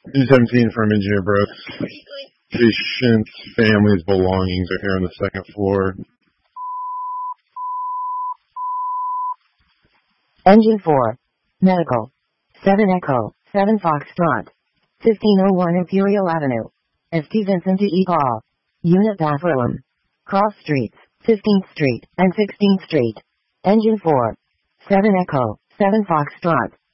217 from Engineer Brooks. Patient's family's belongings are here on the second floor. Engine 4. Medical. 7 Echo, 7 Foxtrot. 1501 Imperial Avenue. St. Vincent de Paul. Unit bathroom. Cross streets, 15th Street and 16th Street. Engine 4. 7 Echo, 7 Foxtrot.